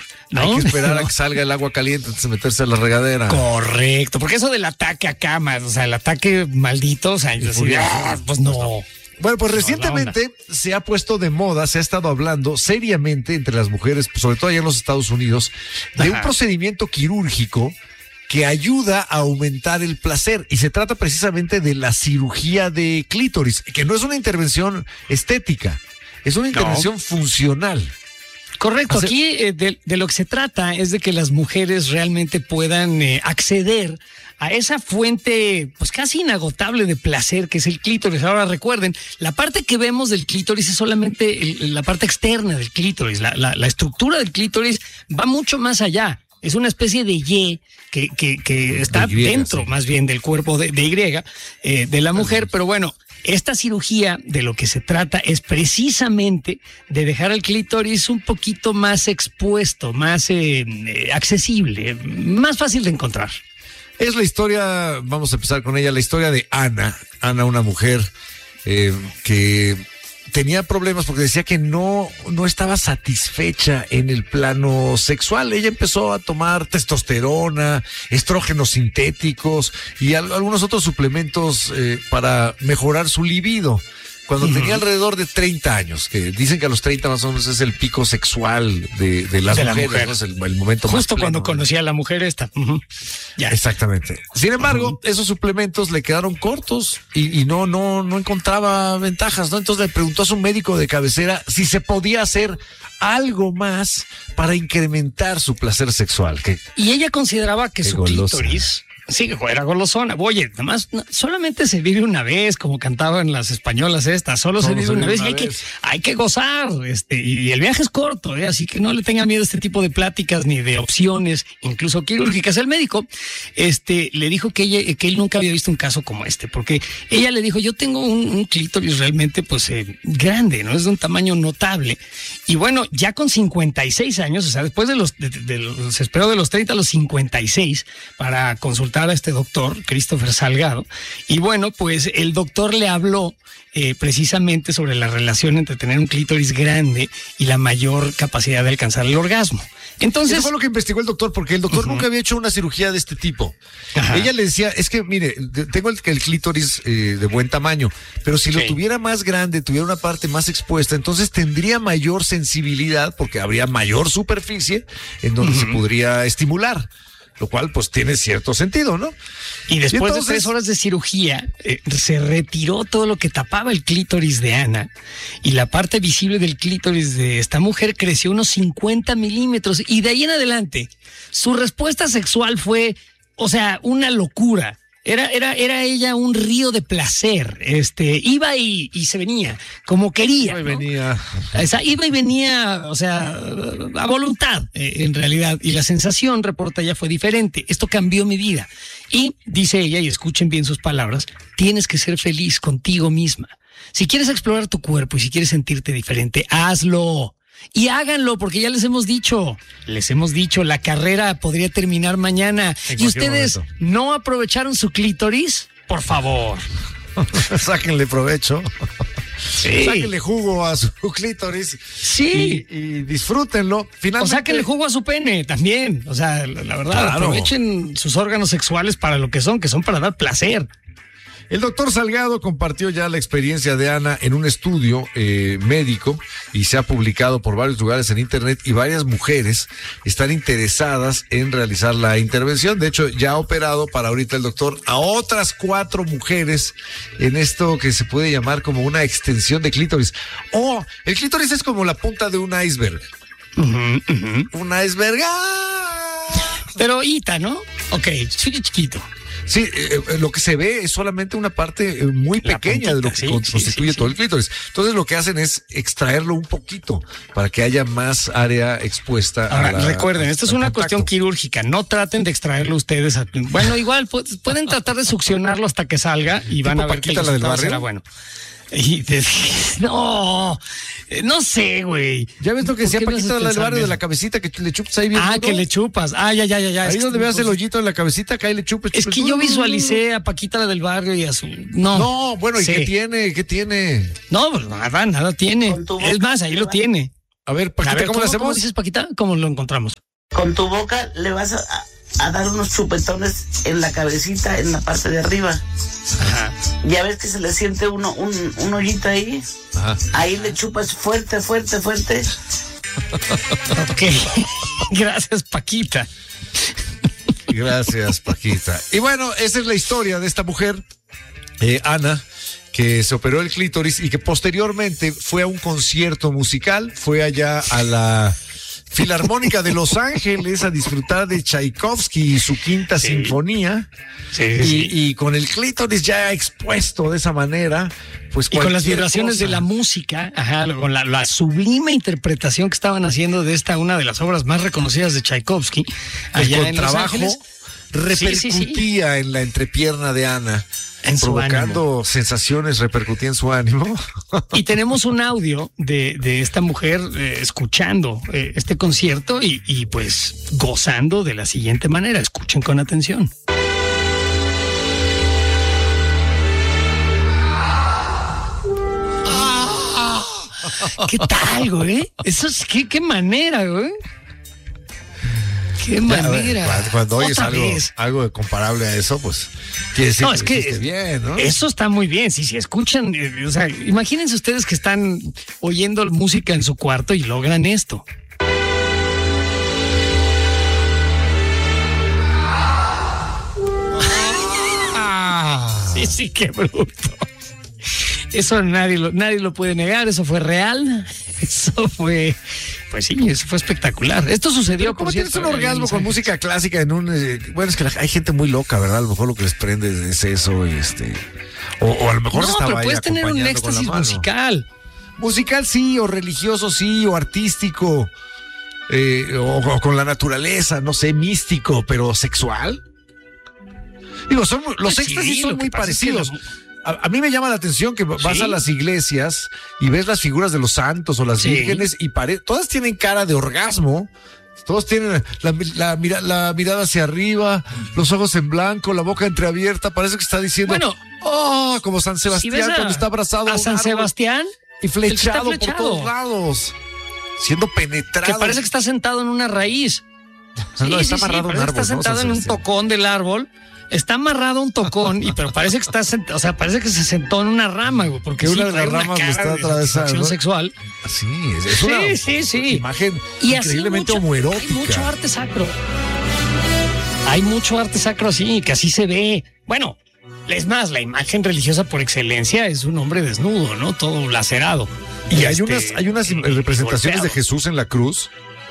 ¿no? Hay que esperar a que salga el agua caliente antes de meterse a la regadera. Correcto, porque eso del ataque a camas, o sea, el ataque maldito, o sea, pues no. Bueno, pues recientemente se ha puesto de moda, se ha estado hablando seriamente entre las mujeres, sobre todo allá en los Estados Unidos, de un procedimiento quirúrgico que ayuda a aumentar el placer. Y se trata precisamente de la cirugía de clítoris, que no es una intervención estética, es una intervención funcional. Correcto, aquí de lo que se trata es de que las mujeres realmente puedan acceder a esa fuente pues casi inagotable de placer que es el clítoris. Ahora recuerden, la parte que vemos del clítoris es solamente la parte externa del clítoris. La estructura del clítoris va mucho más allá. Es una especie de Y que está dentro más bien del cuerpo de Y de la mujer, pero bueno, esta cirugía de lo que se trata es precisamente de dejar al clítoris un poquito más expuesto, más accesible, más fácil de encontrar. Es la historia, vamos a empezar con ella, la historia de Ana. Ana, una mujer que tenía problemas porque decía que no estaba satisfecha en el plano sexual. Ella empezó a tomar testosterona, estrógenos sintéticos y algunos otros suplementos para mejorar su libido. Cuando tenía alrededor de 30 años, que dicen que a los 30 más o menos es el pico sexual de las mujeres, ¿no? Es el momento justo más pleno, cuando conocía a la mujer esta. Ya. Exactamente. Sin embargo, esos suplementos le quedaron cortos y no encontraba ventajas, ¿no? Entonces le preguntó a su médico de cabecera si se podía hacer algo más para incrementar su placer sexual. Y ella consideraba que su golosa. clítoris... Sí, era golosona. Oye, nomás, solamente se vive una vez, como cantaban las españolas estas, solo se vive una vez y hay que gozar, y el viaje es corto, así que no le tenga miedo a este tipo de pláticas ni de opciones, incluso quirúrgicas. El médico, le dijo que él nunca había visto un caso como este, porque ella le dijo, yo tengo un clítoris realmente, pues, grande, ¿no? Es de un tamaño notable. Y bueno, ya con 56 años, o sea, después se esperó de los 30 a los 56 para consultar a este doctor, Christopher Salgado, y bueno, pues el doctor le habló precisamente sobre la relación entre tener un clítoris grande y la mayor capacidad de alcanzar el orgasmo. Entonces, eso fue lo que investigó el doctor, porque el doctor nunca había hecho una cirugía de este tipo. Ella le decía, es que mire, tengo el clítoris de buen tamaño, pero si lo tuviera más grande, tuviera una parte más expuesta, entonces tendría mayor sensibilidad porque habría mayor superficie en donde se podría estimular. Lo cual, pues, tiene cierto sentido, ¿no? Y después de 3 horas de cirugía, se retiró todo lo que tapaba el clítoris de Ana y la parte visible del clítoris de esta mujer creció unos 50 milímetros y de ahí en adelante, su respuesta sexual fue, o sea, una locura. Era ella un río de placer. Iba y se venía como quería. Iba y venía. Iba y venía, o sea, a voluntad, en realidad. Y la sensación, reporta ella, fue diferente. Esto cambió mi vida. Y dice ella, y escuchen bien sus palabras, tienes que ser feliz contigo misma. Si quieres explorar tu cuerpo y si quieres sentirte diferente, hazlo. Y háganlo, porque ya les hemos dicho, la carrera podría terminar mañana. Y ustedes no aprovecharon su clítoris, por favor. Sáquenle provecho. Sí. Sáquenle jugo a su clítoris. Sí. Y disfrútenlo. Finalmente. O sáquenle jugo a su pene también. O sea, la verdad, claro, aprovechen sus órganos sexuales para lo que son para dar placer. El doctor Salgado compartió ya la experiencia de Ana en un estudio médico y se ha publicado por varios lugares en internet y varias mujeres están interesadas en realizar la intervención. De hecho, ya ha operado para ahorita el doctor a otras 4 mujeres en esto que se puede llamar como una extensión de clítoris. El clítoris es como la punta de un iceberg. Un iceberg. Pero ¿no? Ok, chiquito. Sí, lo que se ve es solamente una parte muy pequeña de lo que constituye todo el clítoris. Entonces lo que hacen es extraerlo un poquito para que haya más área expuesta. Ahora, recuerden, esto es una cuestión quirúrgica. No traten de usted ustedes. Bueno, igual pueden tratar de succionarlo hasta que salga y van a ver que el resultado será bueno. No sé, güey. ¿Ya ves lo que decía Paquita la del barrio de la cabecita que le chupas ahí bien? Que le chupas. Ya. Ahí donde veas el hollito en la cabecita, acá y le chupes. Es que yo visualicé a Paquita la del barrio y a su... No, bueno, ¿y qué tiene? ¿Qué tiene? No, pues nada tiene. Es más, ahí lo tiene. A ver, Paquita, ¿cómo lo hacemos? ¿Cómo dices, Paquita? ¿Cómo lo encontramos? Con tu boca le vas a dar unos chupetones en la cabecita, en la parte de arriba. Ajá. Ya ves que se le siente un hoyito ahí. Ajá. Ahí le chupas fuerte. Ok. Gracias, Paquita. Gracias, Paquita. Y bueno, esa es la historia de esta mujer, Ana, que se operó el clítoris y que posteriormente fue a un concierto musical, fue allá a la Filarmónica de Los Ángeles a disfrutar de Tchaikovsky y su quinta sinfonía. Sí. Y con el clítoris ya expuesto de esa manera, pues y con las vibraciones cosa de la música, con la sublime interpretación que estaban haciendo de esta, una de las obras más reconocidas de Tchaikovsky, allá en Los Ángeles, repercutía en la entrepierna de Ana, provocando sensaciones, repercutía en su ánimo. Y tenemos un audio de esta mujer escuchando este concierto y pues gozando de la siguiente manera. Escuchen con atención. ¿Qué tal, güey? Eso es qué manera, güey. Qué manera. Cuando oyes algo comparable a eso, pues quiere decir que esté bien, ¿no? Eso está muy bien. Si escuchan, o sea, imagínense ustedes que están oyendo música en su cuarto y logran esto. Sí, qué bruto. Eso nadie lo puede negar, eso fue real, eso fue, pues sí, eso fue espectacular. Esto sucedió, ¿Cómo tienes un orgasmo con música clásica en un... bueno, es que hay gente muy loca, ¿verdad? A lo mejor lo que les prende es eso y o a lo mejor no, estaba pero puedes tener un éxtasis musical. Musical sí, o religioso sí, o artístico, o con la naturaleza, no sé, místico, pero sexual. Digo, los éxtasis son muy parecidos. A mí me llama la atención que vas a las iglesias y ves las figuras de los santos o las vírgenes y todas tienen cara de orgasmo. Todos tienen la mirada hacia arriba, los ojos en blanco, la boca entreabierta. Parece que está diciendo, como San Sebastián cuando está abrazado a San Sebastián y flechado por todos lados, siendo penetrado. Que parece que está sentado en una raíz. Está amarrado a un árbol. Está sentado en un tocón del árbol. Está amarrado a un tocón, pero parece que parece que se sentó en una rama, güey, porque una de las ramas lo está atravesando. Sexual. Así es una imagen increíblemente homoerótica. Hay mucho arte sacro. Hay mucho arte sacro así, que así se ve. Bueno, es más, la imagen religiosa por excelencia es un hombre desnudo, ¿no? Todo lacerado. Y hay unas representaciones de Jesús en la cruz.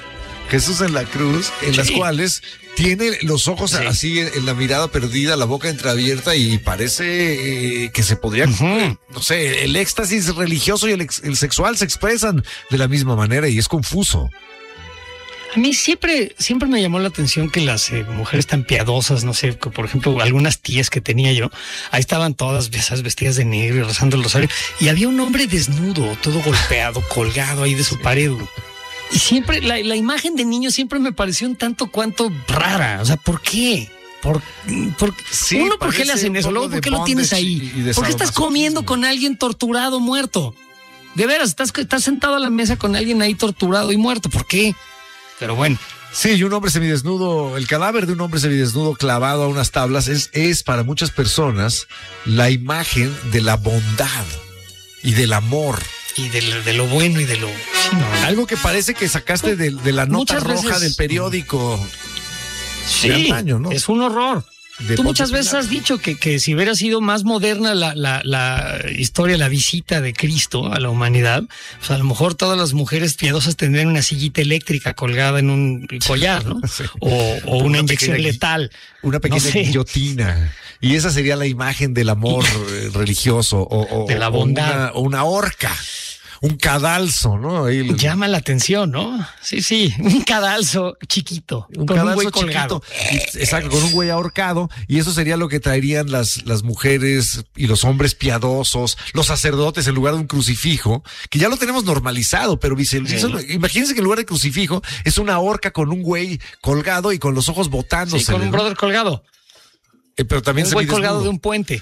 En las cuales tiene los ojos así en la mirada perdida, la boca entreabierta y parece que se podría, no sé, el éxtasis religioso y el sexual se expresan de la misma manera y es confuso. A mí siempre me llamó la atención que las mujeres tan piadosas, no sé, por ejemplo, algunas tías que tenía yo, ahí estaban todas esas vestidas de negro y rezando el rosario y había un hombre desnudo, todo golpeado, colgado ahí de su pared. Y siempre, la imagen de niño siempre me pareció un tanto cuanto rara. O sea, ¿por qué? ¿Por qué le hacen eso? Luego, ¿por qué lo tienes ahí? ¿Por qué estás comiendo con alguien torturado, muerto? De veras, estás sentado a la mesa con alguien ahí torturado y muerto. ¿Por qué? Pero bueno. Sí, y un hombre semidesnudo, el cadáver de un hombre semidesnudo clavado a unas tablas es para muchas personas la imagen de la bondad y del amor. Y de lo bueno y de lo... Algo que parece que sacaste de la nota roja del periódico. Sí, de antaño, ¿no? Es un horror. Tú muchas veces has dicho que si hubiera sido más moderna la historia, la visita de Cristo a la humanidad, pues a lo mejor todas las mujeres piadosas tendrían una sillita eléctrica colgada en un collar, ¿no? Sí. O una inyección letal. Una pequeña guillotina. Y esa sería la imagen del amor religioso o de la bondad. O una horca. Un cadalso, ¿no? Llama la atención, ¿no? Sí, un cadalso chiquito. Con un güey colgado. Exacto, con un güey ahorcado. Y eso sería lo que traerían las mujeres y los hombres piadosos, los sacerdotes en lugar de un crucifijo, que ya lo tenemos normalizado, pero imagínense que en lugar de crucifijo es una horca con un güey colgado y con los ojos botándose. Sí, con un brother colgado. Pero también un güey colgado de un puente.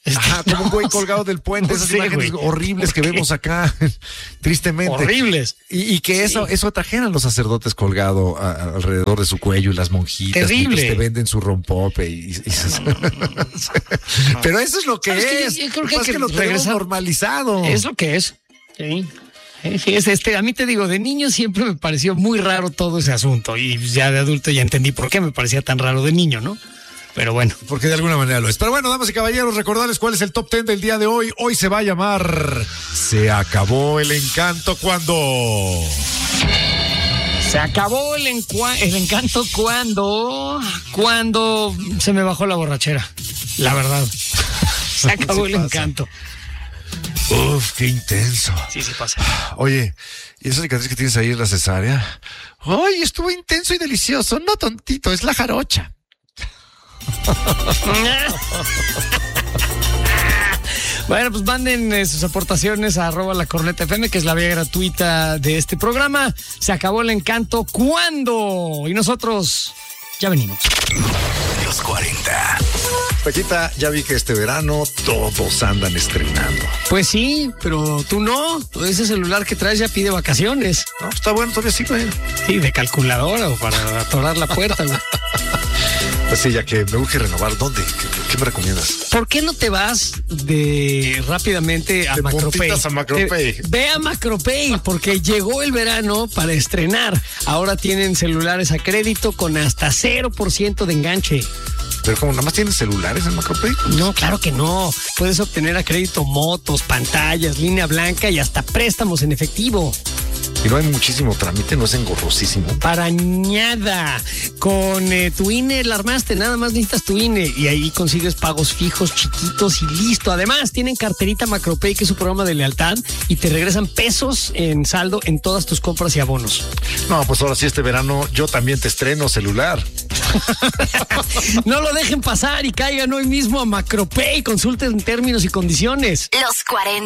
Ajá, como un güey colgado del puente, esas imágenes horribles que vemos acá, tristemente. Horribles. Y que eso trajeran los sacerdotes colgado alrededor de su cuello y las monjitas. Terrible. Te venden su rompope Pero eso es lo que es. Yo creo que hay que lo tenemos normalizado. Es lo que es. Sí. Sí, a mí te digo, de niño siempre me pareció muy raro todo ese asunto y ya de adulto ya entendí por qué me parecía tan raro de niño, ¿no? Pero bueno. Porque de alguna manera lo es. Pero bueno, damas y caballeros, recordarles cuál es el top 10 del día de hoy. Hoy se va a llamar Se acabó el encanto cuando... Se acabó el encanto cuando se me bajó la borrachera. La verdad. Se acabó el encanto. Uf, qué intenso. Sí pasa. Oye, ¿y esa cicatriz que tienes ahí en la cesárea? Ay, estuvo intenso y delicioso. No tontito, es la jarocha. Bueno, pues manden sus aportaciones a @lacornetafm, que es la vía gratuita de este programa. Se acabó el encanto. ¿Cuándo? Y nosotros ya venimos. Los 40. Paquita, ya vi que este verano todos andan estrenando. Pues sí, pero tú no. Ese celular que traes ya pide vacaciones. No, está bueno, todavía sí, güey. Sí, de calculadora o para atorar la puerta, güey. Pues sí, ya que me urge renovar, ¿dónde? ¿Qué me recomiendas? ¿Por qué no te vas rápidamente a Macropay? A Macropay. Ve a Macropay, porque llegó el verano para estrenar. Ahora tienen celulares a crédito con hasta 0% de enganche. Pero como nada más tienen celulares en Macropay. No, claro que no. Puedes obtener a crédito motos, pantallas, línea blanca y hasta préstamos en efectivo. Y no hay muchísimo trámite, no es engorrosísimo. Para nada. Con tu INE la armaste, nada más necesitas tu INE y ahí consigues pagos fijos, chiquitos y listo. Además, tienen carterita Macropay, que es su programa de lealtad, y te regresan pesos en saldo en todas tus compras y abonos. No, pues ahora sí, este verano yo también te estreno celular. No lo dejen pasar y caigan hoy mismo a Macropay. Consulten términos y condiciones. Los 40.